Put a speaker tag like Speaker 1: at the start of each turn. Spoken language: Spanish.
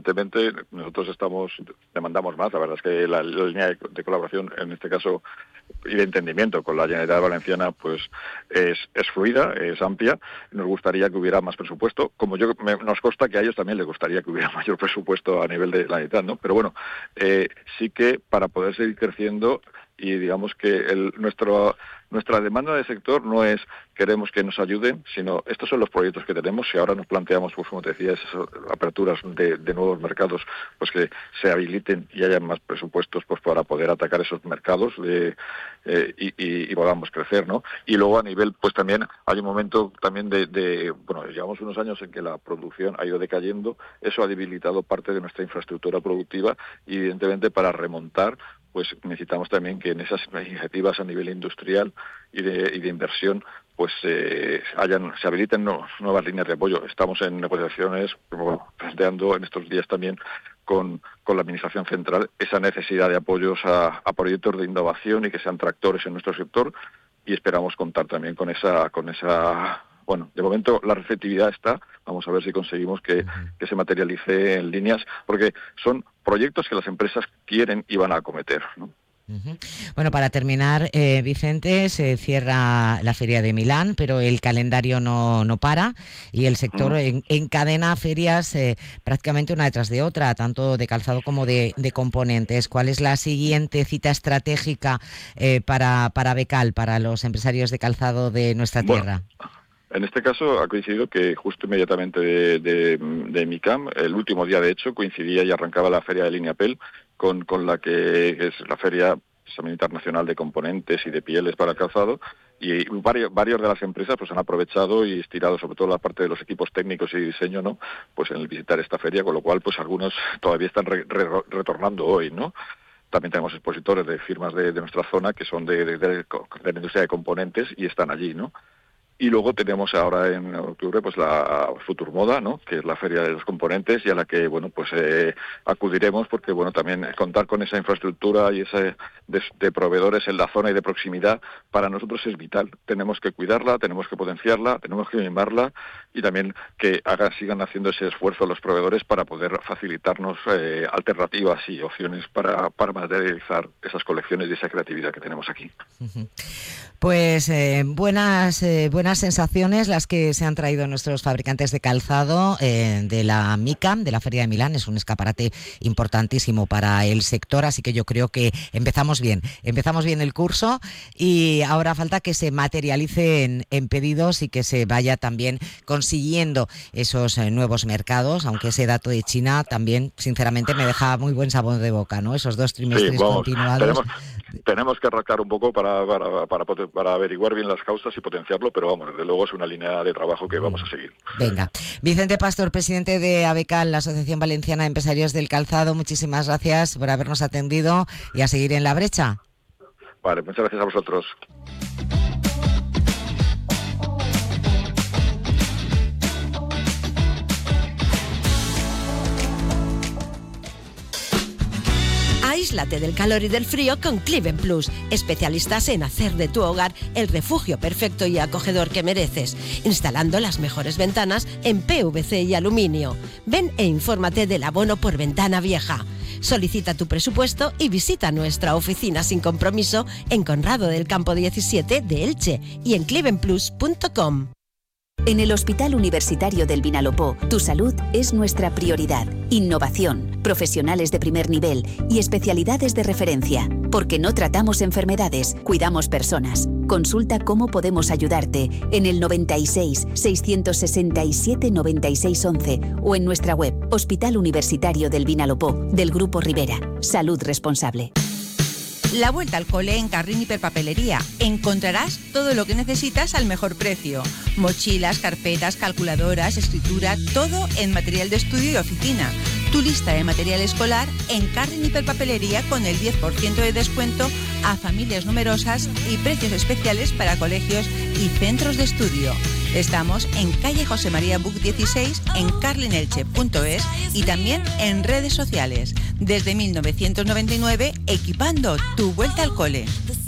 Speaker 1: evidentemente nosotros demandamos más. La verdad es que la línea de colaboración, en este caso, y de entendimiento con la Generalitat Valenciana, pues es fluida, es amplia. Nos gustaría que hubiera más presupuesto, como nos consta que a ellos también les gustaría que hubiera mayor presupuesto a nivel de la Generalitat, ¿no? Pero bueno, sí que para poder seguir creciendo, y digamos que nuestra demanda de sector no es queremos que nos ayuden, sino estos son los proyectos que tenemos. Y ahora nos planteamos, pues como te decía, esas aperturas de nuevos mercados, pues que se habiliten y haya más presupuestos, pues para poder atacar esos mercados y podamos crecer, ¿no? Y luego a nivel, pues también hay un momento también bueno, llevamos unos años en que la producción ha ido decayendo. Eso ha debilitado parte de nuestra infraestructura productiva y evidentemente para remontar, pues necesitamos también que en esas iniciativas a nivel industrial y de inversión pues se habiliten nuevas líneas de apoyo. Estamos en negociaciones, planteando en estos días también con la Administración Central esa necesidad de apoyos a proyectos de innovación y que sean tractores en nuestro sector, y esperamos contar también con esa bueno, de momento la receptividad está. Vamos a ver si conseguimos que se materialice en líneas, porque son proyectos que las empresas quieren y van a acometer, ¿no?
Speaker 2: Bueno, para terminar, Vicente, se cierra la Feria de Milán, pero el calendario no para y el sector encadena ferias prácticamente una detrás de otra, tanto de calzado como de componentes. ¿Cuál es la siguiente cita estratégica para Becal, para los empresarios de calzado de nuestra tierra?
Speaker 1: En este caso ha coincidido que justo inmediatamente de MICAM, el último día de hecho, coincidía y arrancaba la Feria de Lineapel, con la que es la Feria también internacional de componentes y de pieles para calzado, y varios de las empresas pues han aprovechado y estirado sobre todo la parte de los equipos técnicos y diseño, ¿no? Pues en el visitar esta feria, con lo cual pues algunos todavía están retornando hoy, ¿no? También tenemos expositores de firmas de nuestra zona que son de la industria de componentes y están allí, ¿no? Y luego tenemos ahora en octubre pues la Futurmoda, ¿no? Que es la feria de los componentes y a la que, bueno, pues acudiremos porque, bueno, también contar con esa infraestructura y ese de proveedores en la zona y de proximidad para nosotros es vital. Tenemos que cuidarla, tenemos que potenciarla, tenemos que mimarla y también que sigan haciendo ese esfuerzo los proveedores para poder facilitarnos alternativas y opciones para materializar esas colecciones y esa creatividad que tenemos aquí.
Speaker 2: Pues buenas sensaciones las que se han traído nuestros fabricantes de calzado de la MICAM, de la Feria de Milán. Es un escaparate importantísimo para el sector, así que yo creo que empezamos bien el curso y ahora falta que se materialicen en pedidos y que se vaya también consiguiendo esos nuevos mercados, aunque ese dato de China también, sinceramente, me deja muy buen sabor de boca, ¿no? Esos 2 trimestres continuados.
Speaker 1: Tenemos que arrancar un poco para averiguar bien las causas y potenciarlo, pero vamos, desde luego es una línea de trabajo que vamos a seguir.
Speaker 2: Venga. Vicente Pastor, presidente de ABECAL, la Asociación Valenciana de Empresarios del Calzado, muchísimas gracias por habernos atendido y a seguir en la brecha.
Speaker 1: Vale, muchas gracias a vosotros.
Speaker 3: Aíslate del calor y del frío con Cliven Plus, especialistas en hacer de tu hogar el refugio perfecto y acogedor que mereces, instalando las mejores ventanas en PVC y aluminio. Ven e infórmate del abono por ventana vieja. Solicita tu presupuesto y visita nuestra oficina sin compromiso en Conrado del Campo 17 de Elche y en clivenplus.com.
Speaker 4: En el Hospital Universitario del Vinalopó, tu salud es nuestra prioridad. Innovación, profesionales de primer nivel y especialidades de referencia. Porque no tratamos enfermedades, cuidamos personas. Consulta cómo podemos ayudarte en el 96 667 96 11 o en nuestra web Hospital Universitario del Vinalopó, del Grupo Rivera. Salud responsable.
Speaker 5: La vuelta al cole en Carrin Hiperpapelería. Encontrarás todo lo que necesitas al mejor precio. Mochilas, carpetas, calculadoras, escritura, todo en material de estudio y oficina. Tu lista de material escolar en Carrin Hiperpapelería con el 10% de descuento a familias numerosas y precios especiales para colegios y centros de estudio. Estamos en calle José María Buc 16 en carlinelche.es y también en redes sociales. Desde 1999, equipando tu vuelta al cole.